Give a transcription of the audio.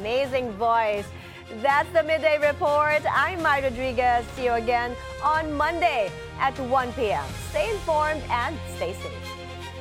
amazing voice. That's the Midday Report. I'm Mai Rodriguez. See you again on Monday at 1 p.m. Stay informed and stay safe.